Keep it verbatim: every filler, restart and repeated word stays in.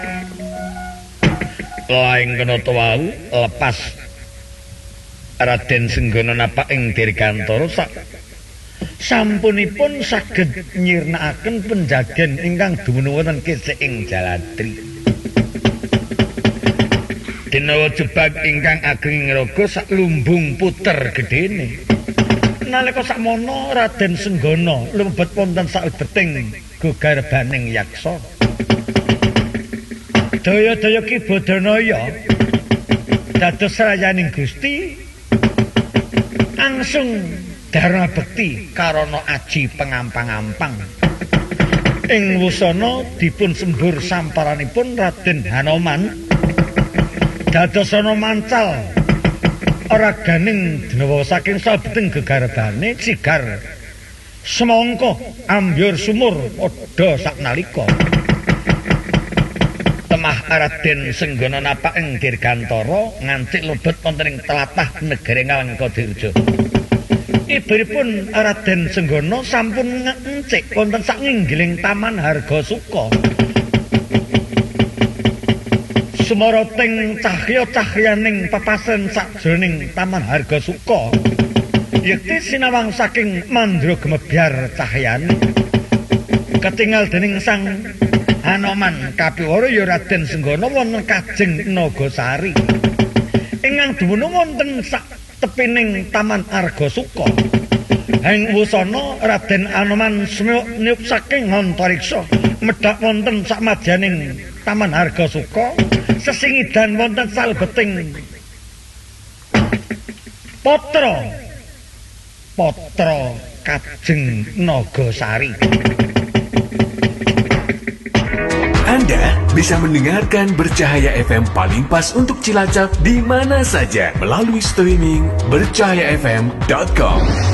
Laing kena wau lepas Raden Senggana napak ing Dirgantara sak sampunipun saged nyirnakaken penjagen ingkang dumunung wonten kecik ing Jaladri. Dinawa jebag ingkang ageng raga sak lumbung puter gedene. Nalika sakmono Raden Senggana lumebet wonten sabeting gegarbaning yaksa. Daya-daya Ki Badanaya dados rayaning Gusti langsung dharma bekti karana aji pengampang-ampang. Ing wusana dipun sembur samparanipun Raden Hanoman dadosana mancal ora ganing denawa saking sabeting gegarbane sigar semangka ambyur sumur padha saknalika. Temah Raden Senggana napak ing Dirgantara ngancik lebet wonten ing tlatah negari Ngalengkadirja. Ibunipun Raden Senggana sampun ngancik wonten sakinggiling Taman Hargasuka. Sumarating cahya-cahyaning papasen sajroning Taman Hargasuka yekti sinawang saking mandra gemebyar cahyane ketingal dening sang Hanoman kapiwara ya Raden Senggana wonten Kajeng Nagasari ingkang dumunung wonten sak tepining Taman Hargasuka. Ing wusana Raden Hanoman smyuk saking antariksa medhak wonten sak madyaning Taman Hargasuka sesingidan wonten salebeting patra patra Kajeng Nagasari. Anda bisa mendengarkan Bercahaya F M paling pas untuk Cilacap di mana saja melalui streaming bercahaya f m dot com.